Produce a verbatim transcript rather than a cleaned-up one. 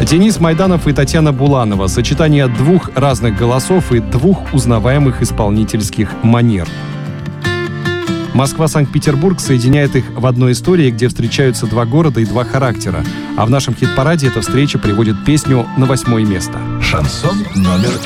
Денис Майданов и Татьяна Буланова. Сочетание двух разных голосов и двух узнаваемых исполнительских манер. Москва-Санкт-Петербург соединяет их в одной истории, где встречаются два города и два характера. А в нашем хит-параде эта встреча приводит песню на восьмое место. Шансон номер